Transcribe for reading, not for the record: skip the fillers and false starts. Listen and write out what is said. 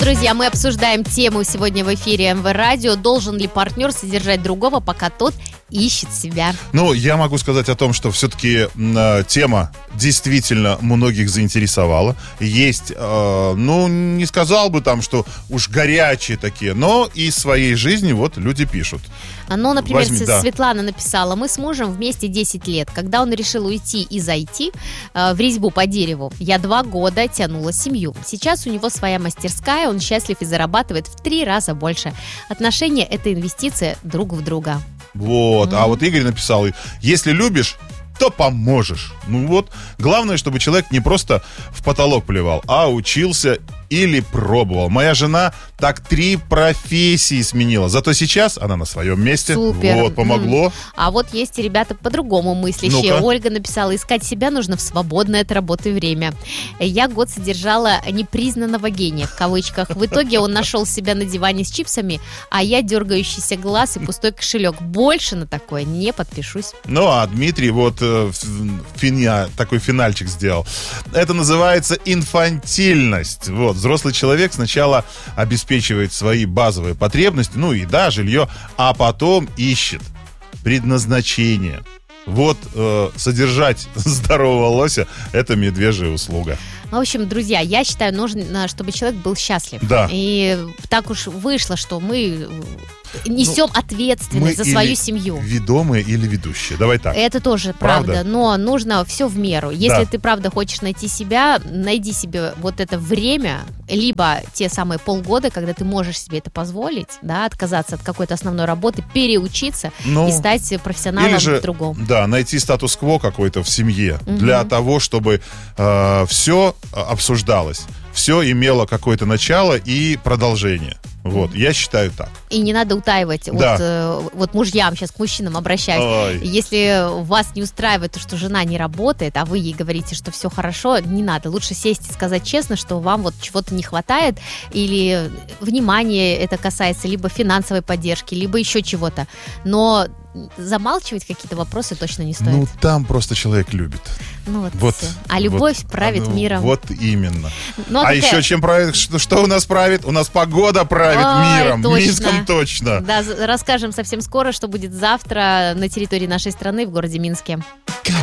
Друзья, мы обсуждаем тему сегодня в эфире МВ Радио. Должен ли партнер содержать другого, пока тот ищет себя? Ну, я могу сказать о том, что все-таки тема действительно многих заинтересовала. Есть, не сказал бы там, что уж горячие такие, но из своей жизни вот люди пишут. Ну, например, Светлана написала: мы с мужем вместе 10 лет. Когда он решил уйти из IT в резьбу по дереву, я 2 года тянула семью. Сейчас у него своя мастерская, он счастлив и зарабатывает в 3 раза больше. Отношения – это инвестиция друг в друга. Вот, а вот Игорь написал: если любишь, то поможешь. Ну вот, главное, чтобы человек не просто в потолок плевал, а учился или пробовал. Моя жена так 3 профессии сменила, зато сейчас она на своем месте. Супер. Вот, помогло. А вот есть и ребята по-другому мыслящие. Ну-ка. Ольга написала: искать себя нужно в свободное от работы время. Я год содержала непризнанного гения, в кавычках. В итоге он нашел себя на диване с чипсами, а я дергающийся глаз и пустой кошелек. Больше на такое не подпишусь. Ну, а Дмитрий вот такой финальчик сделал. Это называется инфантильность. Вот, взрослый человек сначала обеспечивает свои базовые потребности, ну и да, жилье, а потом ищет предназначение. Вот содержать здорового лося – это медвежья услуга. В общем, друзья, я считаю, нужно, чтобы человек был счастлив. Да. И так уж вышло, что мы несем ответственность за свою семью. Ведомые или ведущие. Давай так. Это тоже правда. Но нужно все в меру. Если ты правда хочешь найти себя, найди себе вот это время, либо те самые полгода, когда ты можешь себе это позволить, да, отказаться от какой-то основной работы, переучиться и стать профессионалом в другом. Да, найти статус-кво какой-то в семье для того, чтобы все обсуждалось, все имело какое-то начало и продолжение. Вот, я считаю так. И не надо утаивать. Да. Вот мужьям, сейчас к мужчинам обращаюсь. Ой. Если вас не устраивает то, что жена не работает, а вы ей говорите, что все хорошо, не надо. Лучше сесть и сказать честно, что вам вот чего-то не хватает, или внимания это касается, либо финансовой поддержки, либо еще чего-то. Но замалчивать какие-то вопросы точно не стоит. Ну, там просто человек любит. Ну, вот а любовь правит миром. Вот именно. Еще чем правит? Что у нас правит? У нас погода правит миром. Точно. Минском точно. Да, расскажем совсем скоро, что будет завтра на территории нашей страны в городе Минске.